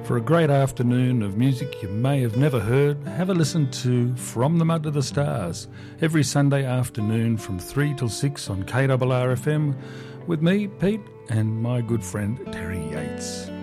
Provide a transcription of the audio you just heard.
For a great afternoon of music you may have never heard, have a listen to From the Mud to the Stars every Sunday afternoon from 3 till 6 on KRRFM with me, Pete, and my good friend Terry Yates.